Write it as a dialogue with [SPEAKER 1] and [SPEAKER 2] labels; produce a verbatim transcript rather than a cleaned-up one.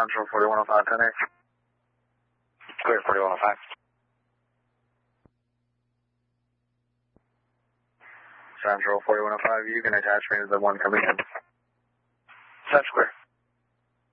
[SPEAKER 1] Central forty-one oh five, ten eight.
[SPEAKER 2] Clear forty-one oh five.
[SPEAKER 1] Central forty-one oh five, you can attach me to the one coming in.
[SPEAKER 2] That's clear.